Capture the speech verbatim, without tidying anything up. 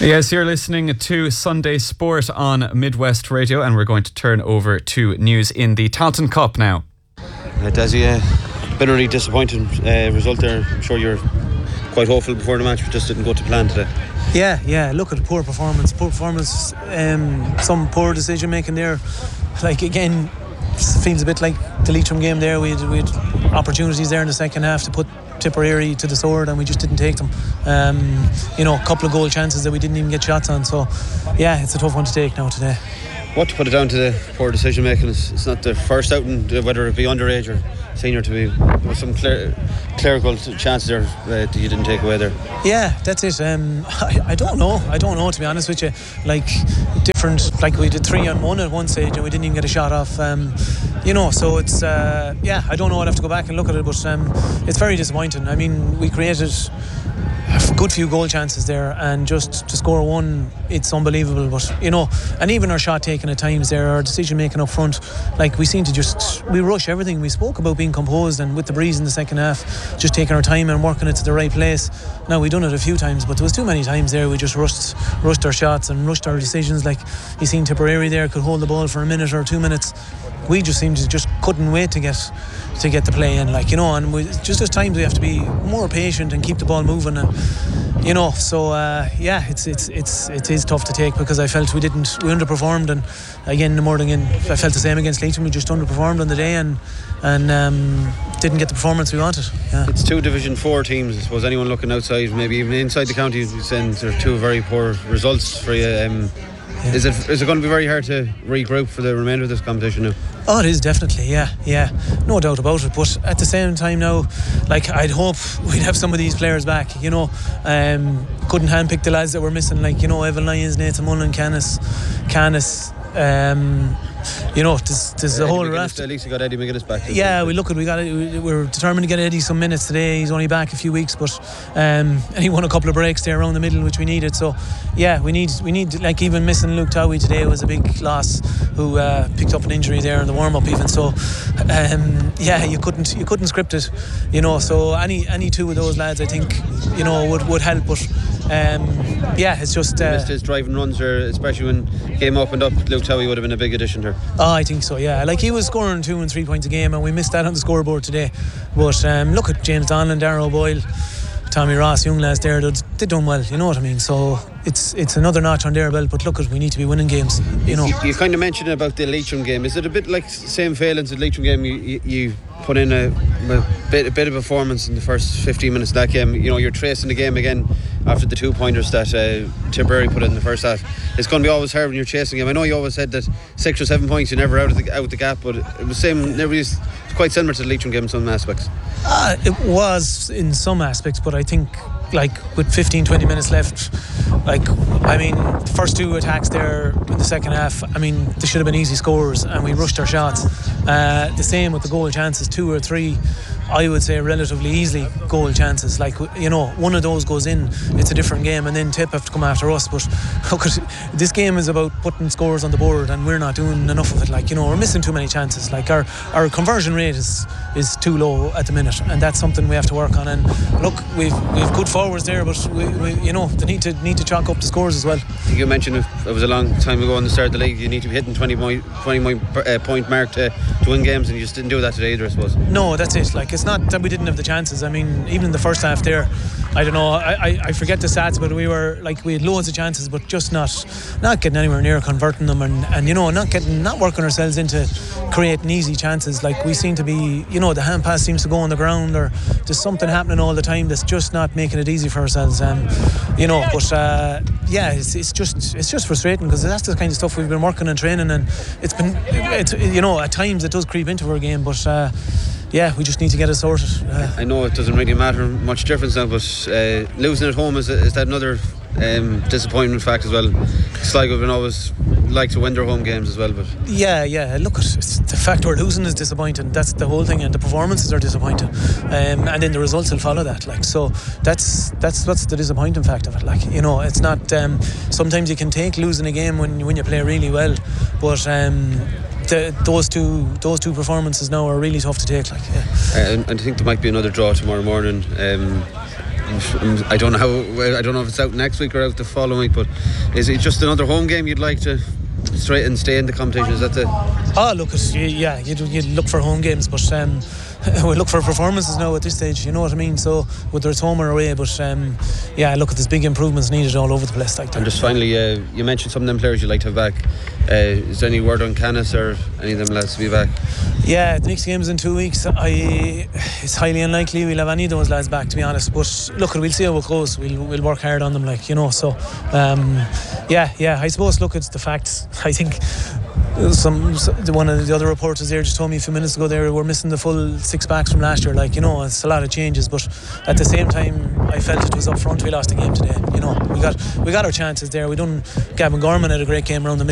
Yes, you're listening to Sunday Sport on Midwest Radio, and we're going to turn over to news in the Tailteann Cup now. Uh, Desi, uh, bitterly disappointing uh, result there. I'm sure you're quite hopeful before the match, but just didn't go to plan today. Yeah, yeah. Look at the poor performance. Poor performance. Um, some poor decision making there. Like again, feels a bit like the Leitrim game there. We had, we had opportunities there in the second half to put Tipperary to the sword, and we just didn't take them. Um, you know, a couple of goal chances that we didn't even get shots on. So, yeah, it's a tough one to take now today. What to put it down to the poor decision making? It's, it's not the first outing, whether it be underage or senior, to be. There was some clear, clerical chances there uh, that you didn't take away there. Yeah, that's it. Um, I, I don't know. I don't know, to be honest with you. Like different, like we did three on one at one stage and we didn't even get a shot off. Um, you know, so it's uh, yeah. I don't know. I'll have to go back and look at it, but um, it's very disappointing. I mean, we created a good few goal chances there, and just to score one, it's unbelievable. But you know, and even our shot taking at times there, our decision making up front, like we seem to just we rush everything. We spoke about being composed and with the breeze in the second half, just taking our time and working it to the right place. Now we've done it a few times, but there was too many times there we just rushed rushed our shots and rushed our decisions. Like you seen Tipperary there could hold the ball for a minute or two minutes. We just seemed to just couldn't wait to get to get the play in, like, you know, and we, just at times we have to be more patient and keep the ball moving, and you know, so uh, yeah, it's it's it's it is tough to take, because I felt we didn't we underperformed, and again the morning in I felt the same against Leitrim. We just underperformed on the day and and um, didn't get the performance we wanted. Yeah. It's two Division Four teams. I suppose anyone looking outside, maybe even inside the county, is saying they're two very poor results for you. Um, Yeah. Is it is it going to be very hard to regroup for the remainder of this competition now? Oh, it is definitely, yeah, yeah, no doubt about it. But at the same time now, like, I'd hope we'd have some of these players back. You know, um, couldn't handpick the lads that were missing, like, you know, Evan Lyons, Nathan Mullen, Canis, Canis. Um, you know, there's, there's a whole raft. At least we got Eddie McGuinness back. Yeah, we look at we got it. We're determined to get Eddie some minutes today. He's only back a few weeks, but um, and he won a couple of breaks there around the middle, which we needed. So yeah, we need we need like even missing Luke Towie today was a big loss, who uh, picked up an injury there in the warm up even. So um, yeah, you couldn't you couldn't script it, you know. So any any two of those lads, I think, you know, would would help. But um, yeah, it's just uh, missed his driving runs there, especially when he came up and up. Luke Towie would have been a big addition there. Oh, I think so, yeah. Like, he was scoring two and three points a game, and we missed that on the scoreboard today. But um, look at James Donlan, Darrow Boyle, Tommy Ross, young lads there. They've done well, you know what I mean? So it's it's another notch on their belt. But look, at we need to be winning games, you know. You, you kind of mentioned about the Leitrim game. Is it a bit like the same failings at Leitrim game? You, you, you put in a, a bit a bit of performance in the first fifteen minutes of that game. You know, you're tracing the game again after the two pointers that uh, Tipperary put in the first half. It's going to be always hard when you're chasing a game. I know you always said that six or seven points you're never out of the out the gap, but it was same. Never was quite similar to the Leitrim game in some aspects. Uh, it was in some aspects, but I think, like, with fifteen, twenty minutes left, like, I mean, the first two attacks there in the second half, I mean, they should have been easy scores, and we rushed our shots. Uh, the same with the goal chances, two or three, I would say, relatively easily goal chances. Like, you know, one of those goes in, it's a different game, and then Tip have to come after us. But look, this game is about putting scores on the board, and we're not doing enough of it. Like, you know, we're missing too many chances. Like, our, our conversion rate is is too low at the minute, and that's something we have to work on. And look, we've we've good forwards there, but we, we you know, they need to need to chalk up the scores as well. I think you mentioned if it was a long time ago in the start of the league, you need to be hitting twenty point, twenty uh, point mark to, to win games, and you just didn't do that today either, I suppose. No, that's it. Like, it's not that we didn't have the chances. I mean, even in the first half there, I don't know, I, I, I forget the stats, but we were like, we had loads of chances, but just not not getting anywhere near converting them, and, and you know, not getting not working ourselves into creating easy chances. Like, we seem to be, you know, the hand pass seems to go on the ground, or there's something happening all the time that's just not making it easy for ourselves. Um, you know, but uh, yeah, it's, it's just it's just frustrating, because that's the kind of stuff we've been working and training, and it's been, it's, you know, at times it does creep into our game, but uh, yeah, we just need to get it sorted. Uh, I know it doesn't really matter much difference now, but uh, losing at home, is, is that another um, disappointment fact as well? Sligo have been always like to win their home games as well, but yeah, yeah. Look, it's the fact we're losing is disappointing. That's the whole thing, and the performances are disappointing, um, and then the results will follow that. Like, so that's that's what's the disappointing fact of it. Like, you know, it's not. Um, sometimes you can take losing a game when when you play really well, but. Um, The, those two those two performances now are really tough to take. Like, yeah. uh, and I think there might be another draw tomorrow morning. Um, I don't know how, I don't know if it's out next week or out the following week, but is it just another home game you'd like to straight and stay in the competition? Is that the? Oh, look, it's, yeah, you'd, you'd look for home games, but um, we look for performances now at this stage. You know what I mean? So whether it's home or away, but um, yeah, look, there's big improvements needed all over the place. Like that. And just finally, uh, you mentioned some of them players you'd like to have back. Uh, is there any word on Canis or any of them lads to be back? Yeah, the next game is in two weeks. I, it's highly unlikely we'll have any of those lads back, to be honest. But look, we'll see how it goes. We'll we'll work hard on them, like you know. So um, yeah, yeah. I suppose look, it's the facts. I think. Some one of the other reporters there just told me a few minutes ago there we're missing the full six backs from last year. Like you know, it's a lot of changes, but at the same time, I felt it was up front. We lost the game today. You know, we got we got our chances there. We done. Gavin Gorman had a great game around the middle.